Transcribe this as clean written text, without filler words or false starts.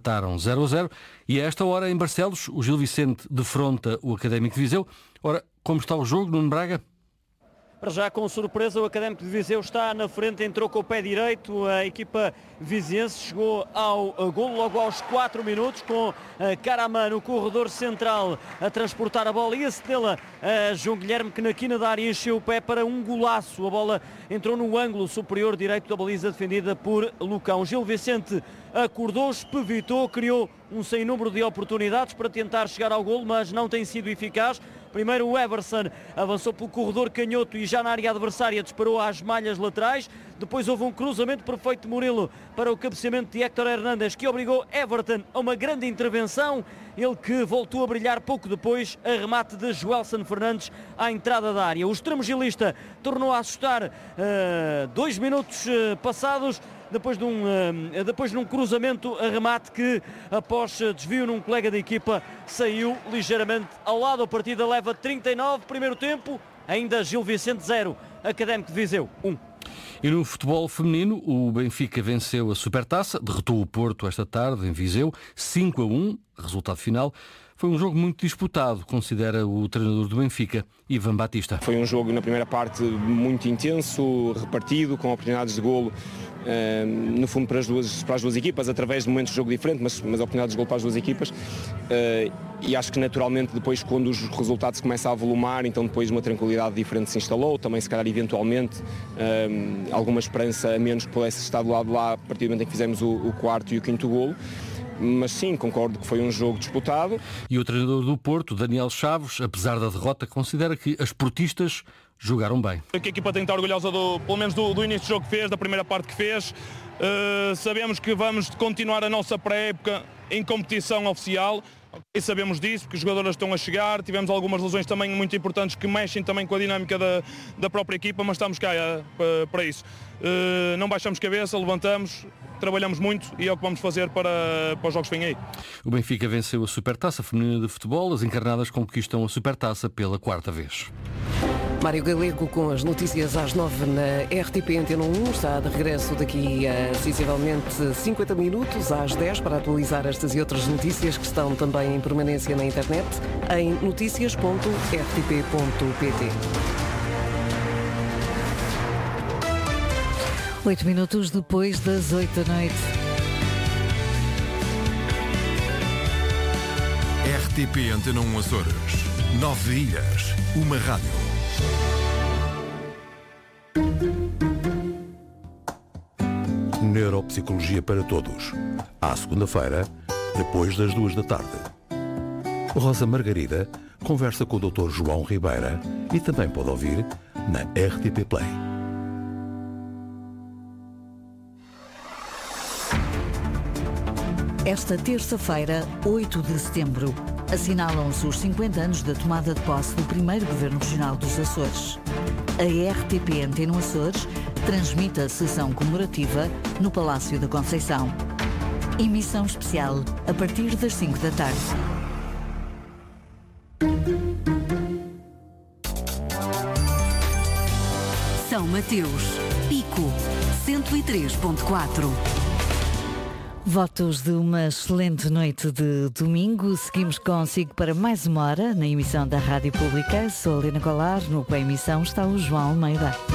empataram 0-0 e a esta hora em Barcelos o Gil Vicente defronta o Académico de Viseu. Ora, como está o jogo, Nuno Braga? Para já, com surpresa, o Académico de Viseu está na frente, entrou com o pé direito, a equipa viziense chegou ao golo logo aos 4 minutos, com Caraman no corredor central a transportar a bola e a cedê-la a João Guilherme, que na quina da área encheu o pé para um golaço. A bola entrou no ângulo superior direito da baliza defendida por Lucão. Gil Vicente acordou, espevitou, criou um sem número de oportunidades para tentar chegar ao golo, mas não tem sido eficaz. Primeiro o Everson avançou pelo corredor canhoto e já na área adversária disparou às malhas laterais. Depois houve um cruzamento perfeito de Murilo para o cabeceamento de Héctor Hernández, que obrigou Everton a uma grande intervenção. Ele que voltou a brilhar pouco depois, a remate de Joelson Fernandes à entrada da área. O extremo gilista tornou a assustar 2 minutos passados, depois de um cruzamento a remate que, após desvio num colega da equipa, saiu ligeiramente ao lado. A partida leva 39, primeiro tempo, ainda Gil Vicente 0, Académico de Viseu 1. E no futebol feminino, o Benfica venceu a Supertaça, derrotou o Porto esta tarde em Viseu, 5-1, resultado final. Foi um jogo muito disputado, considera o treinador do Benfica, Ivan Batista. Foi um jogo na primeira parte muito intenso, repartido, com oportunidades de golo, no fundo para as duas equipas, através de momentos de jogo diferentes, mas oportunidades de golo para as duas equipas. E acho que naturalmente depois, quando os resultados começam a volumar, então depois uma tranquilidade diferente se instalou, também se calhar eventualmente alguma esperança a menos que pudesse estar do lado lá a partir do momento em que fizemos o quarto e o quinto golo. Mas sim, concordo que foi um jogo disputado. E o treinador do Porto, Daniel Chaves, apesar da derrota, considera que as portistas jogaram bem. A equipa tem que estar orgulhosa pelo menos do início do jogo que fez, da primeira parte que fez. Sabemos que vamos continuar a nossa pré-época em competição oficial. E sabemos disso, porque os jogadores estão a chegar, tivemos algumas lesões também muito importantes que mexem também com a dinâmica da própria equipa, mas estamos cá para isso. Não baixamos cabeça, levantamos, trabalhamos muito e é o que vamos fazer para os jogos que vêm aí. O Benfica venceu a Supertaça Feminina de Futebol, as encarnadas conquistam a Supertaça pela 4ª vez. Mário Galego com as notícias às 9 na RTP Antena 1. Está de regresso daqui a sensivelmente 50 minutos, às 10, para atualizar estas e outras notícias que estão também em permanência na internet, em noticias.rtp.pt. 8 minutos depois das 8 da noite. RTP Antena 1 Açores. 9 ilhas, uma rádio. Neuropsicologia para todos. À segunda-feira, depois das 2 da tarde. Rosa Margarida conversa com o Dr. João Ribeira e também pode ouvir na RTP Play. Esta terça-feira, 8 de setembro, assinalam-se os 50 anos da tomada de posse do primeiro Governo Regional dos Açores. A RTP Antena Açores transmite a sessão comemorativa no Palácio da Conceição. Emissão especial a partir das 5 da tarde. São Mateus, Pico, 103.4. Votos de uma excelente noite de domingo. Seguimos consigo para mais uma hora na emissão da Rádio Pública. Sou a Helena Colar, no Com a Emissão está o João Almeida.